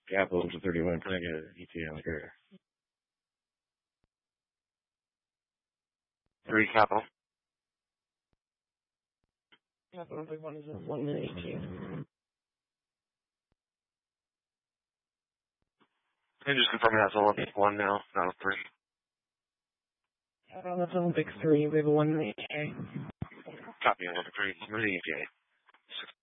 Capital to 31. Can I get an ETA like her? 3 Capital. Capital Big One is at 1 minute 18. I'm just confirming that's Olympic 1 now, not a 3. Capital, that's Olympic 3. We have a 1 minute ETA. Copy Olympic 3. Where's the ETA?